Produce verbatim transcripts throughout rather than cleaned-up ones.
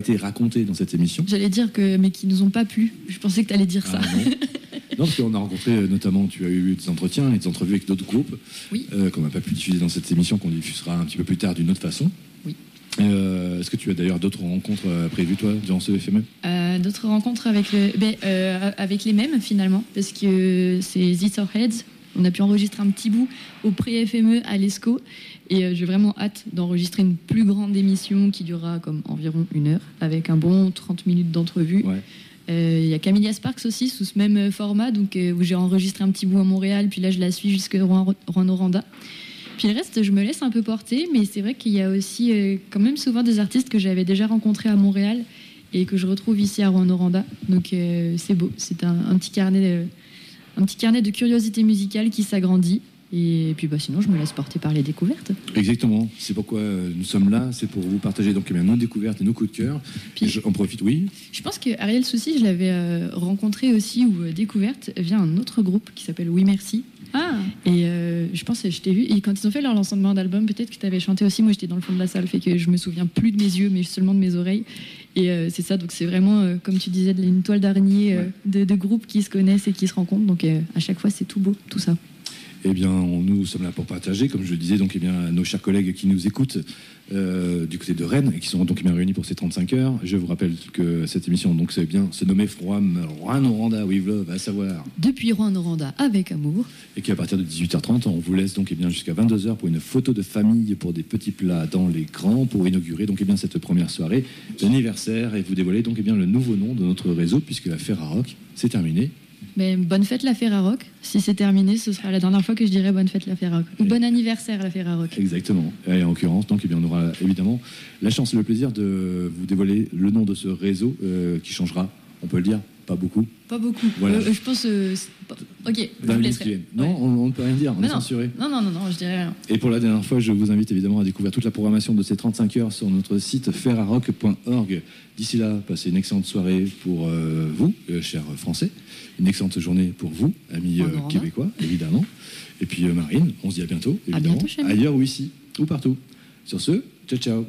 été raconté dans cette émission. J'allais dire que, mais qui nous ont pas plu. Je pensais que tu allais dire Ah, ça. non. Non, parce qu'on a rencontré euh, notamment, tu as eu des entretiens et des entrevues avec d'autres groupes Oui. euh, qu'on n'a pas pu diffuser dans cette émission, qu'on diffusera un petit peu plus tard d'une autre façon. Oui. Euh, est-ce que tu as d'ailleurs d'autres rencontres euh, prévues, toi, durant ce F M E? Euh, d'autres rencontres avec, le, ben, euh, avec les mêmes, finalement, parce que c'est This Our Heads. On a pu enregistrer un petit bout au pré-F M E à l'ESCO. Et euh, j'ai vraiment hâte d'enregistrer une plus grande émission qui durera comme environ une heure, avec un bon trente minutes d'entrevue. Ouais. Euh, Il y a Camellia Sparks aussi, sous ce même format, donc, euh, où j'ai enregistré un petit bout à Montréal, puis là je la suis jusqu'à Rouen-Noranda. Puis le reste, je me laisse un peu porter, mais c'est vrai qu'il y a aussi euh, quand même souvent des artistes que j'avais déjà rencontrés à Montréal et que je retrouve ici à Rouen-Noranda. Donc euh, c'est beau, c'est un, un, petit carnet de, un petit carnet de curiosité musicale qui s'agrandit. Et puis bah, sinon, je me laisse porter par les découvertes. Exactement, c'est pourquoi euh, nous sommes là, c'est pour vous partager donc, eh bien, nos découvertes et nos coups de cœur. Puis, je, on profite, oui. Je pense que Ariel Soucy, je l'avais euh, rencontré aussi ou euh, découverte via un autre groupe qui s'appelle Oui Merci. Ah. Et euh, je pense que je t'ai vu. Et quand ils ont fait leur lancement d'album, peut-être que tu avais chanté aussi. Moi, j'étais dans le fond de la salle, fait que je me souviens plus de mes yeux, mais seulement de mes oreilles. Et euh, c'est ça, donc c'est vraiment, euh, comme tu disais, une toile d'araignée euh, ouais. de, de groupes qui se connaissent et qui se rencontrent. Donc euh, à chaque fois, c'est tout beau, tout ça. Eh bien, on, nous sommes là pour partager, comme je le disais, donc, eh bien, nos chers collègues qui nous écoutent euh, du côté de Rennes et qui sont donc eh bien réunis pour ces trente-cinq heures. Je vous rappelle que cette émission, donc, c'est bien, se nommait Rouen-Noranda with Love, à savoir. Depuis Rouen-Noranda avec amour. Et qu'à partir de dix-huit heures trente, on vous laisse donc eh bien jusqu'à vingt-deux heures pour une photo de famille, pour des petits plats dans les grands, pour inaugurer donc eh bien cette première soirée d'anniversaire et vous dévoiler donc eh bien le nouveau nom de notre réseau puisque la Ferrarock, c'est terminé. Mais bonne fête la Ferrarock. Si c'est terminé, ce sera la dernière fois que je dirai bonne fête la Ferrarock. Ou bon anniversaire la Ferrarock. Exactement. Et en l'occurrence, donc, eh bien, on aura évidemment la chance et le plaisir de vous dévoiler le nom de ce réseau euh, qui changera, on peut le dire, pas beaucoup. Pas beaucoup. Voilà. Euh, je pense... Euh, ok, je vous laisserai. Non, ouais. on ne peut rien dire, on Mais est non. censuré. Non, non, non, non, je dirais rien. Et pour la dernière fois, je vous invite évidemment à découvrir toute la programmation de ces trente-cinq heures sur notre site ferrarock point org. D'ici là, passez une excellente soirée pour euh, vous, euh, chers Français. Une excellente journée pour vous, amis euh, québécois, évidemment. Et puis euh, Marine, on se dit à bientôt, évidemment. À bientôt, chérie. Ailleurs ou ici, ou partout. Sur ce, ciao, ciao.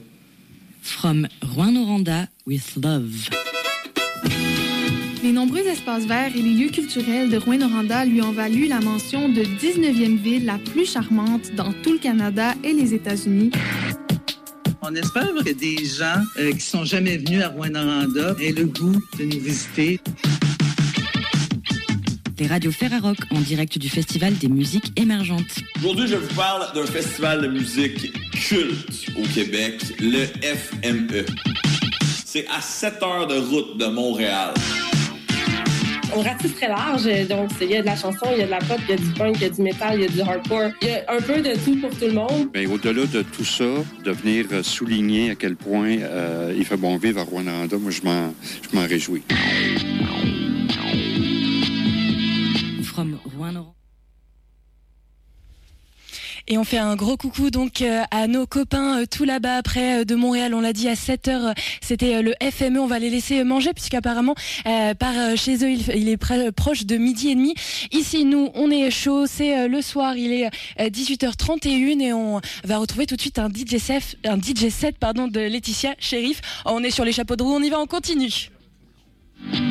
From Rouen-Noranda with love. Les nombreux espaces verts et les lieux culturels de Rouen-Noranda lui ont valu la mention de dix-neuvième ville la plus charmante dans tout le Canada et les États-Unis. On espère que des gens euh, qui sont jamais venus à Rouen-Noranda aient le goût de nous visiter. Les radios Ferrarock en direct du Festival des musiques émergentes. Aujourd'hui, je vous parle d'un festival de musique culte au Québec, le F M E. C'est à sept heures de route de Montréal. On ratisse très large, donc il y a de la chanson, il y a de la pop, il y a du punk, il y a du métal, il y a du hardcore. Il y a un peu de tout pour tout le monde. Bien, au-delà de tout ça, de venir souligner à quel point euh, il fait bon vivre à Rouen-Noranda, moi je m'en, je m'en réjouis. From Rouen-Noranda. Et on fait un gros coucou donc euh, à nos copains euh, tout là-bas près euh, de Montréal. On l'a dit à sept heures, euh, c'était euh, le F M E. On va les laisser manger puisqu'apparemment euh, par euh, chez eux, il, il est près, proche de midi et demi. Ici, nous, on est chaud. C'est euh, le soir, il est euh, dix-huit heures trente et une et on va retrouver tout de suite un D J set, un D J set pardon, de Laetitia Sheriff. On est sur les chapeaux de roue, on y va, on continue.